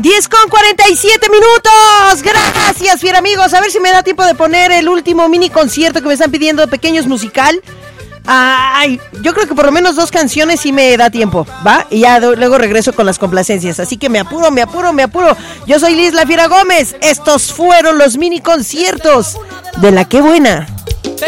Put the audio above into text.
10:47. Gracias, fiera amigos. A ver si me da tiempo de poner el último mini concierto que me están pidiendo, Pequeños Musical. Ay, yo creo que por lo menos 2 canciones sí me da tiempo, ¿va? Y ya luego regreso con las complacencias. Así que me apuro. Yo soy Liz La Fiera Gómez. Estos fueron los mini conciertos de La Qué Buena.